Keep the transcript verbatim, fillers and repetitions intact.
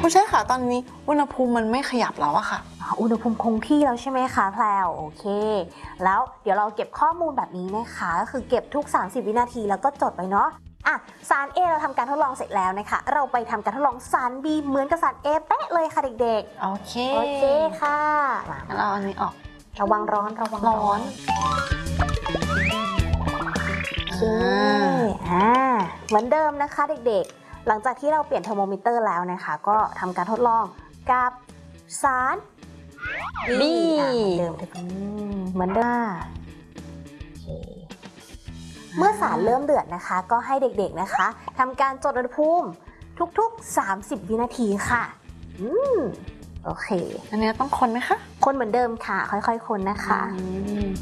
ผู้ใช่ค่ะตอนนี้อุณหภูมิมันไม่ขยับแล้วอะค่ะอุณหภูมิคงที่แล้วใช่ไหมคะแพลวโอเคแล้วเดี๋ยวเราเก็บข้อมูลแบบนี้นะคะก็คือเก็บทุกสามสิบวินาทีแล้วก็จดไปเนาะอ่ะสาร A เราทำการทดลองเสร็จแล้วนะคะเราไปทำการทดลองสาร B เหมือนกับสาร A เป๊ะเลยค่ะเด็กๆโอเคโอเคค่ะงั้นเราอันนี้ออกระวังร้อนระวังร้อนโอเคอ่าเหมือนเดิมนะคะเด็กๆหลังจากที่เราเปลี่ยนเทอร์โมมิเตอร์แล้วนะคะก็ทำการทดลองกับสาร B เหมือนเดิมเหมือนเดิมเมื่อสารเริ่มเดือดนะคะก็ให้เด็กๆนะคะทำการจดอุณหภูมิทุกๆสามสิบวินาทีค่ะอืมโอเคอันนี้ต้องคนไหมคะคนเหมือนเดิมค่ะค่อยๆคนนะคะ